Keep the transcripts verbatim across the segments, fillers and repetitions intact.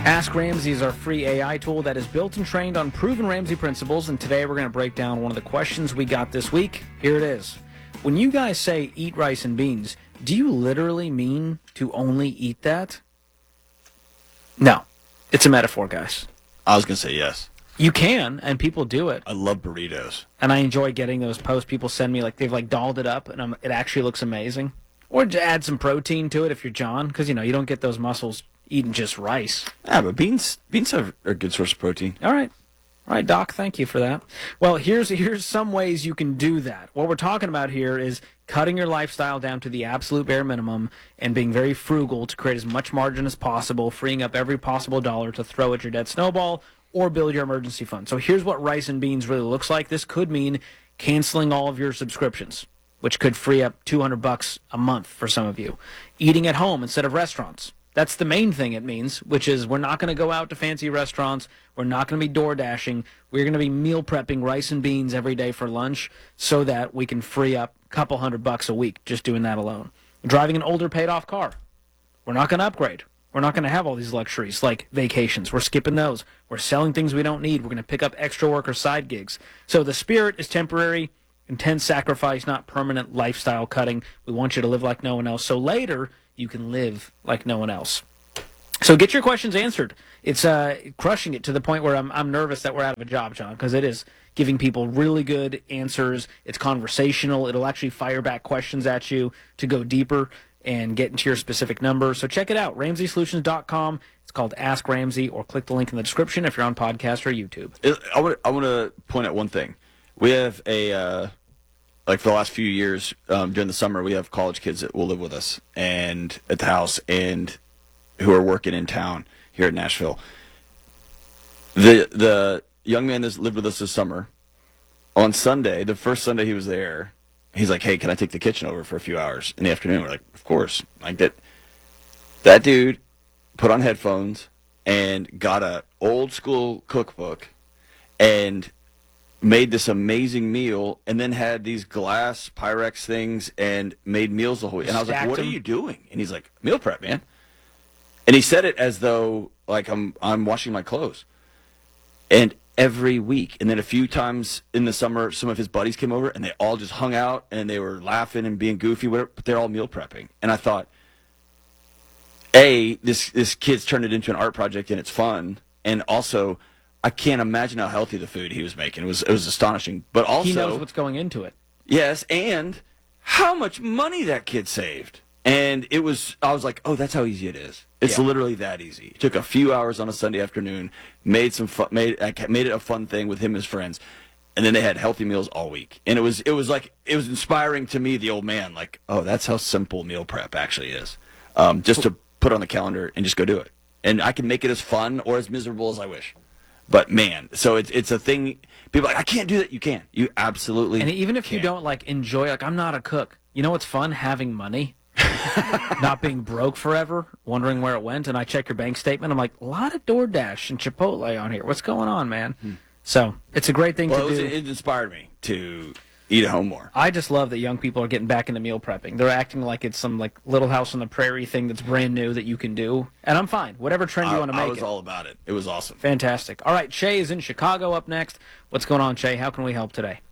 Ask Ramsey is our free A I tool that is built and trained on proven Ramsey principles, and today we're going to break down one of the questions we got this week. Here it is. When you guys say eat rice and beans, do you literally mean to only eat that? No. It's a metaphor, guys. I was going to say yes. You can, and people do it. I love burritos. And I enjoy getting those posts people send me, like they've like dolled it up, and um, it actually looks amazing. Or to add some protein to it if you're John, because, you know, you don't get those muscles eating just rice. Yeah, but beans beans are a good source of protein. All right. All right, Doc, thank you for that. Well, here's here's some ways you can do that. What we're talking about here is cutting your lifestyle down to the absolute bare minimum and being very frugal to create as much margin as possible, freeing up every possible dollar to throw at your debt snowball or build your emergency fund. So here's what rice and beans really looks like. This could mean canceling all of your subscriptions, which could free up two hundred bucks a month for some of you. Eating at home instead of restaurants. That's the main thing it means, which is we're not going to go out to fancy restaurants. We're not going to be door dashing. We're going to be meal prepping rice and beans every day for lunch so that we can free up a couple hundred bucks a week just doing that alone. Driving an older paid off car. We're not going to upgrade. We're not going to have all these luxuries like vacations. We're skipping those. We're selling things we don't need. We're going to pick up extra work or side gigs. So the spirit is temporary, intense sacrifice, not permanent lifestyle cutting. We want you to live like no one else. So later, you can live like no one else. So get your questions answered. It's uh, crushing it to the point where I'm I'm nervous that we're out of a job, John, because it is giving people really good answers. It's conversational. It'll actually fire back questions at you to go deeper and get into your specific number. So check it out, Ramsey Solutions dot com. It's called Ask Ramsey, or click the link in the description if you're on podcast or YouTube. I want I want to point out one thing. We have a uh, like for the last few years um, during the summer, we have college kids that will live with us and at the house and who are working in town here in Nashville. The the young man that's lived with us this summer, on Sunday, the first Sunday he was there, he's like, "Hey, can I take the kitchen over for a few hours in the afternoon?" We're like, "Of course." Like that. That dude put on headphones and got a old school cookbook and made this amazing meal, and then had these glass Pyrex things and made meals the whole week. And I was like, "What are you doing?" And he's like, "Meal prep, man." And he said it as though like I'm I'm washing my clothes. And every week, and then a few times in the summer, some of his buddies came over, and they all just hung out, and they were laughing and being goofy, whatever, but they're all meal prepping. And I thought, A, this this kid's turned it into an art project, and it's fun, and also, I can't imagine how healthy the food he was making. It was it was astonishing. But also, he knows what's going into it. Yes, and how much money that kid saved. And it was, I was like, oh, that's how easy it is. It's yeah. literally that easy. It took a few hours on a Sunday afternoon, made some fun, made made it a fun thing with him and his friends, and then they had healthy meals all week. And it was it was like it was inspiring to me, the old man. Like, oh, that's how simple meal prep actually is. Um, just to put on the calendar and just go do it. And I can make it as fun or as miserable as I wish. But man, so it's it's a thing. People are like, I can't do that. You can. You absolutely. And even if can. you don't like enjoy, like I'm not a cook. You know what's fun? Having money. Not being broke forever, wondering where it went, and I check your bank statement. I'm like, a lot of DoorDash and Chipotle on here. What's going on, man? Hmm. So it's a great thing well, to it was, do. It inspired me to eat at home more. I just love that young people are getting back into meal prepping. They're acting like it's some like Little House on the Prairie thing that's brand new that you can do, and I'm fine. Whatever trend you I, want to make. I was it. all about it. It was awesome. Fantastic. All right, Shay is in Chicago up next. What's going on, Shay? How can we help today?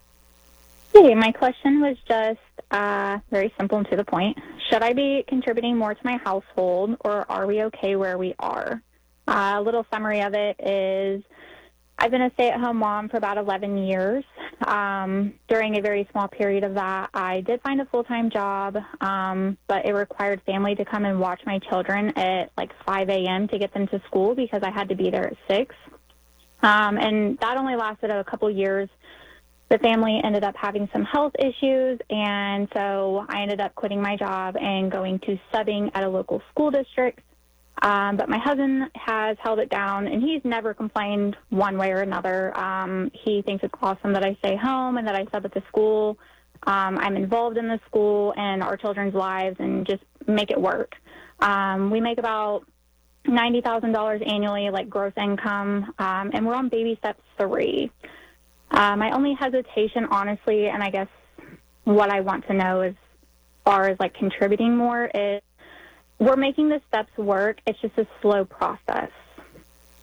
Hey, my question was just uh, very simple and to the point. Should I be contributing more to my household, or are we okay where we are? Uh, a little summary of it is I've been a stay-at-home mom for about eleven years. Um, during a very small period of that, I did find a full-time job, um, but it required family to come and watch my children at like five a.m. to get them to school because I had to be there at six. Um, and that only lasted a couple years. The family ended up having some health issues, and so I ended up quitting my job and going to subbing at a local school district. Um, but my husband has held it down, and he's never complained one way or another. Um, he thinks it's awesome that I stay home and that I sub at the school. Um, I'm involved in the school and our children's lives and just make it work. Um, we make about ninety thousand dollars annually, like gross income, um, and we're on baby step three. Uh, my only hesitation, honestly, and I guess what I want to know as far as like contributing more is we're making the steps work. It's just a slow process.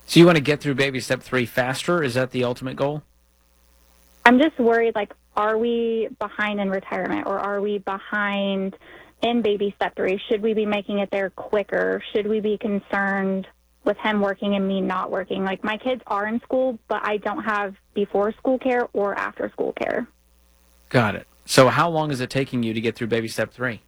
So you want to get through baby step three faster? Is that the ultimate goal? I'm just worried, like, are we behind in retirement or are we behind in baby step three? Should we be making it there quicker? Should we be concerned with him working and me not working? Like, my kids are in school, but I don't have before school care or after school care. Got it. So how long is it taking you to get through baby step three?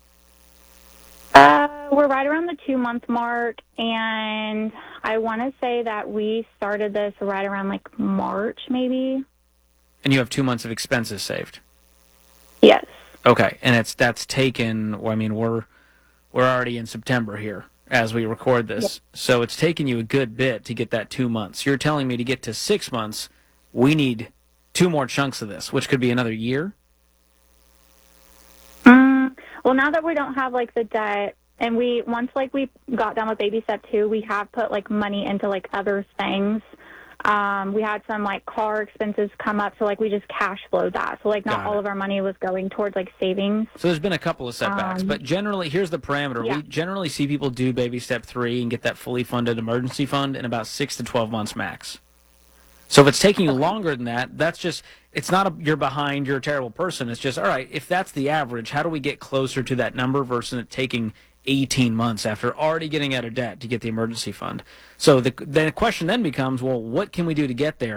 Uh, we're right around the two-month mark, and I want to say that we started this right around, like, March, maybe. And you have two months of expenses saved. Yes. Okay, and it's that's taken. Well, I mean, we're we're already in September here as we record this, Yep. so it's taken you a good bit to get that two months. You're telling me to get to six months, we need two more chunks of this, which could be another year. Mm, well, now that we don't have, like, the debt, and we, once, like, we got done with baby step two, we have put, like, money into, like, other things. Um, we had some, like, car expenses come up, so, like, we just cash flowed that. So, like, not Got all it. of our money was going towards, like, savings. So there's been a couple of setbacks, Um, but generally, here's the parameter. yeah. We generally see people do baby step three and get that fully funded emergency fund in about six to twelve months max. So if it's taking you longer than that, that's just, it's not a, you're behind, you're a terrible person. It's just, all right, if that's the average, how do we get closer to that number versus it taking eighteen months after already getting out of debt to get the emergency fund? So the, the question then becomes, well, what can we do to get there?